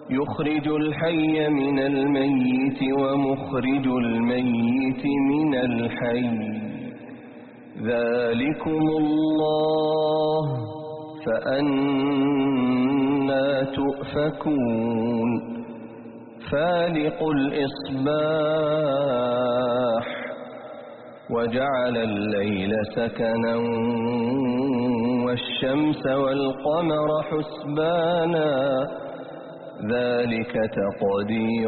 يخرج الحي من الميت ومخرج الميت من الحي ذلكم الله فأنى تؤفكون فالق الإصباح وجعل الليل سكنا والشمس والقمر حسبانا ذلك تقدير